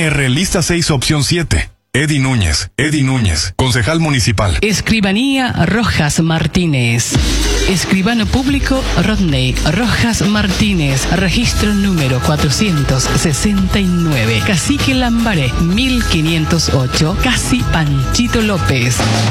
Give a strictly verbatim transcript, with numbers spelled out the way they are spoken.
R, lista seis, opción siete. Edi Núñez, Edi Núñez, concejal municipal. Escribanía Rojas Martínez. Escribano público Rodney Rojas Martínez. Registro número cuatrocientos sesenta y nueve. Cacique Lambaré, mil quinientos ocho. Casi Panchito López.